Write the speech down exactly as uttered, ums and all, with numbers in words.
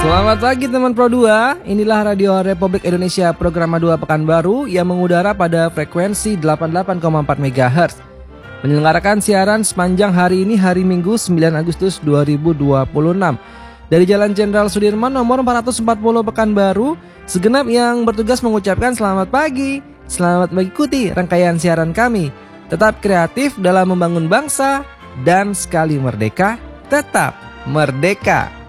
Selamat pagi teman Pro dua, inilah Radio Republik Indonesia program dua Pekanbaru yang mengudara pada frekuensi delapan puluh delapan koma empat megahertz. Menyelenggarakan siaran sepanjang hari ini hari Minggu sembilan Agustus dua ribu dua puluh enam. Dari Jalan Jenderal Sudirman nomor empat ratus empat puluh Pekanbaru, segenap yang bertugas mengucapkan selamat pagi. Selamat mengikuti rangkaian siaran kami. Tetap kreatif dalam membangun bangsa dan sekali merdeka, tetap merdeka.